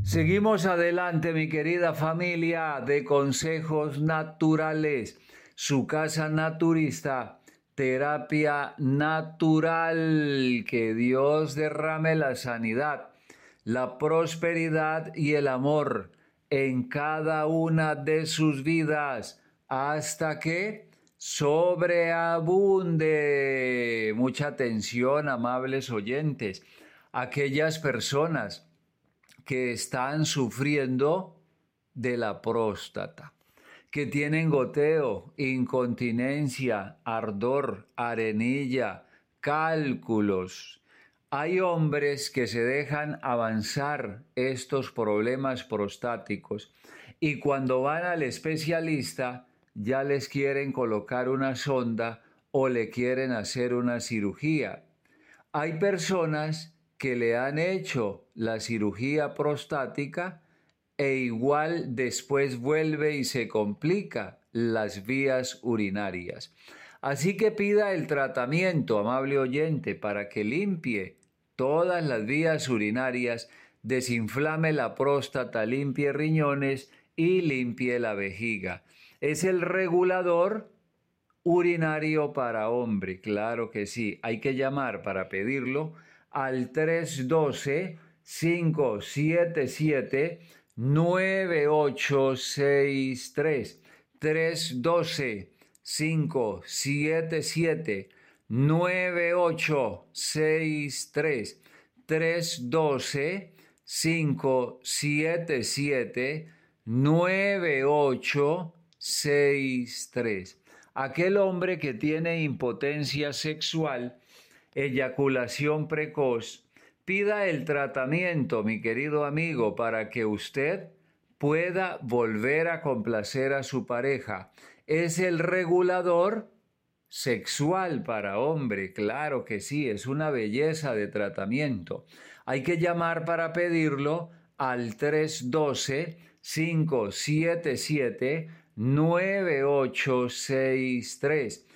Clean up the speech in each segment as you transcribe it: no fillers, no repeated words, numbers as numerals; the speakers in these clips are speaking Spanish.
Seguimos adelante, mi querida familia de consejos naturales. Su casa naturista, terapia natural. Que Dios derrame la sanidad, la prosperidad y el amor en cada una de sus vidas hasta que sobreabunde. Mucha atención, amables oyentes. Aquellas personas que están sufriendo de la próstata, que tienen goteo, incontinencia, ardor, arenilla, cálculos. Hay hombres que se dejan avanzar estos problemas prostáticos y cuando van al especialista ya les quieren colocar una sonda o le quieren hacer una cirugía. Hay personas que le han hecho la cirugía prostática e igual después vuelve y se complica las vías urinarias. Así que pida el tratamiento, amable oyente, para que limpie todas las vías urinarias, desinflame la próstata, limpie riñones y limpie la vejiga. Es el regulador urinario para hombre, claro que sí. Hay que llamar para pedirlo al 312-577-9863. 312-577-9863. 312-577-9863. Aquel hombre que tiene impotencia sexual, eyaculación precoz, pida el tratamiento, mi querido amigo, para que usted pueda volver a complacer a su pareja. Es el regulador sexual para hombre, claro que sí, es una belleza de tratamiento. Hay que llamar para pedirlo al 312-577-9863.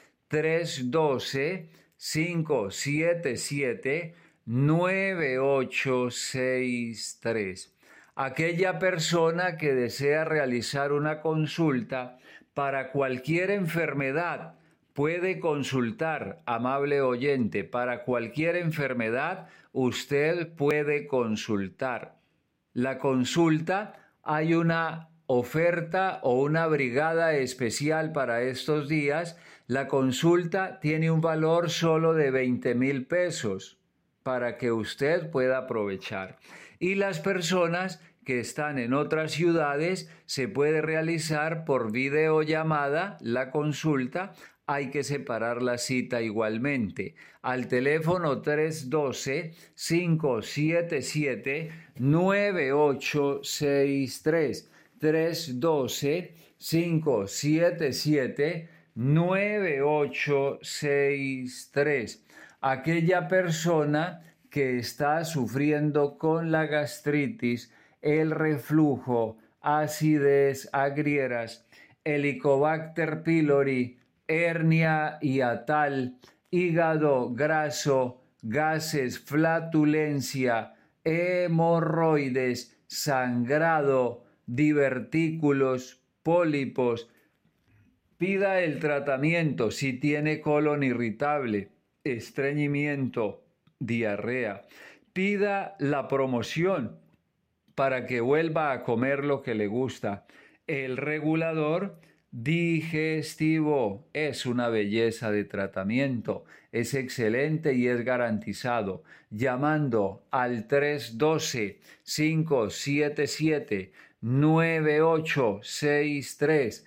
312-577-9863. Aquella persona que desea realizar una consulta para cualquier enfermedad puede consultar, amable oyente, para cualquier enfermedad usted puede consultar. La consulta, hay una oferta o una brigada especial para estos días. La consulta tiene un valor solo de 20,000 pesos para que usted pueda aprovechar. Y las personas que están en otras ciudades se puede realizar por videollamada la consulta. Hay que separar la cita igualmente. Al teléfono 312-577-9863. 312-577-9863. Aquella persona que está sufriendo con la gastritis, el reflujo, acidez, agrieras, Helicobacter pylori, hernia hiatal, hígado graso, gases, flatulencia, hemorroides, sangrado, divertículos, pólipos. Pida el tratamiento si tiene colon irritable, estreñimiento, diarrea. Pida la promoción para que vuelva a comer lo que le gusta. El regulador digestivo es una belleza de tratamiento, es excelente y es garantizado. Llamando al 312-577-9863.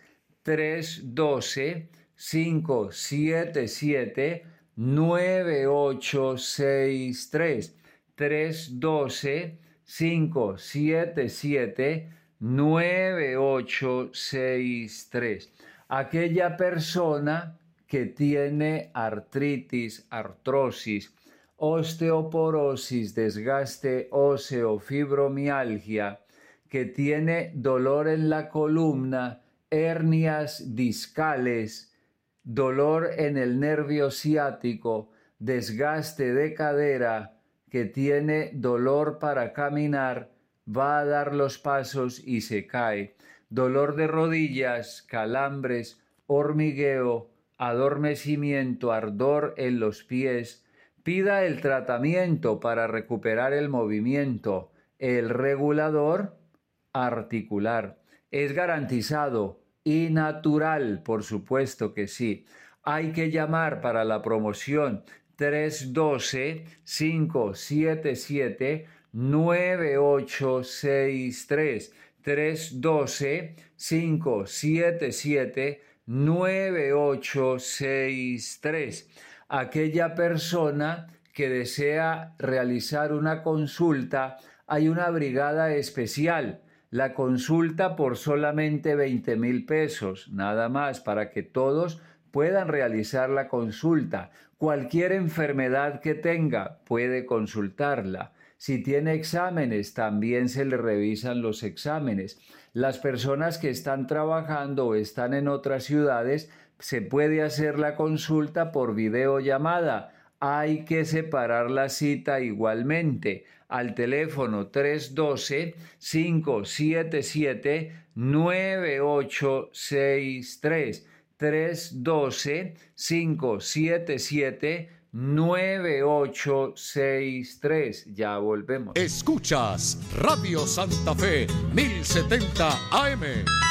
312-577-9863. 312-577-9863. Aquella persona que tiene artritis, artrosis, osteoporosis, desgaste óseo, fibromialgia, que tiene dolor en la columna, hernias discales, dolor en el nervio ciático, desgaste de cadera, que tiene dolor para caminar, va a dar los pasos y se cae. Dolor de rodillas, calambres, hormigueo, adormecimiento, ardor en los pies. Pida el tratamiento para recuperar el movimiento. El regulador articular. Es garantizado y natural, por supuesto que sí. Hay que llamar para la promoción 312-577-9863. 312-577-9863. Aquella persona que desea realizar una consulta, hay una brigada especial. La consulta por solamente 20,000 pesos, nada más, para que todos puedan realizar la consulta. Cualquier enfermedad que tenga puede consultarla. Si tiene exámenes, también se le revisan los exámenes. Las personas que están trabajando o están en otras ciudades, se puede hacer la consulta por videollamada. Hay que separar la cita igualmente al teléfono 312-577-9863. 312-577-9863. Ya volvemos. Escuchas Radio Santa Fe 1070 AM.